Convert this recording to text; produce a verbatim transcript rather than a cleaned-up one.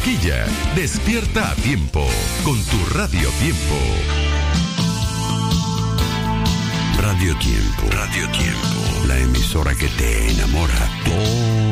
Barranquilla. Despierta a tiempo con tu Radio Tiempo. Radio Tiempo. Radio Tiempo. La emisora que te enamora todo